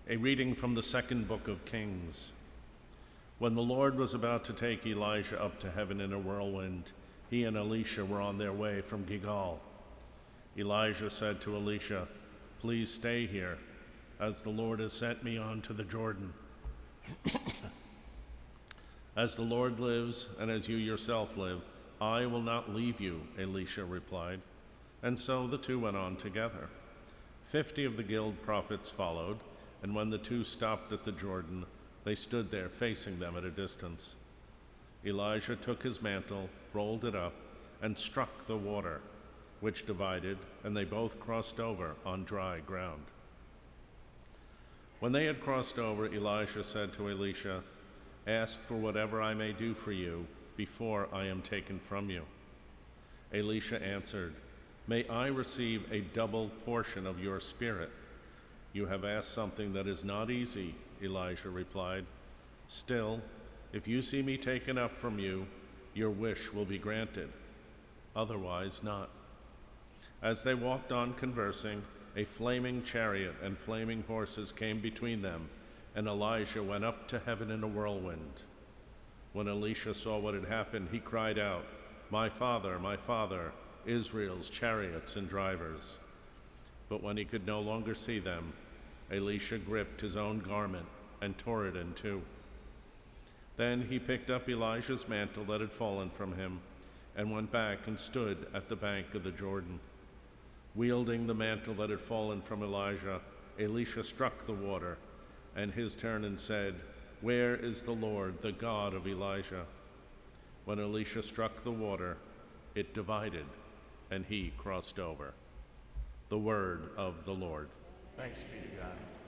A reading from the second book of Kings. When the Lord was about to take Elijah up to heaven in a whirlwind, he and Elisha were on their way from Gilgal. Elijah said to Elisha, "Please stay here, as the Lord has sent me on to the Jordan." "As the Lord lives, and as you yourself live, I will not leave you," Elisha replied. And so the two went on together. 50 of the guild prophets followed, and when the two stopped at the Jordan, they stood there facing them at a distance. Elijah took his mantle, rolled it up, and struck the water, which divided, and they both crossed over on dry ground. When they had crossed over, Elijah said to Elisha, "Ask for whatever I may do for you before I am taken from you." Elisha answered, "May I receive a double portion of your spirit." "You have asked something that is not easy," Elijah replied. "Still, if you see me taken up from you, your wish will be granted. Otherwise not." As they walked on conversing, a flaming chariot and flaming horses came between them, and Elijah went up to heaven in a whirlwind. When Elisha saw what had happened, he cried out, my father, Israel's chariots and drivers." But when he could no longer see them, Elisha gripped his own garment and tore it in two. Then he picked up Elijah's mantle that had fallen from him and went back and stood at the bank of the Jordan. Wielding the mantle that had fallen from Elijah, Elisha struck the water, and his turn and said, "Where is the Lord, the God of Elijah?" When Elisha struck the water, it divided, and he crossed over. The word of the Lord. Thanks be to God.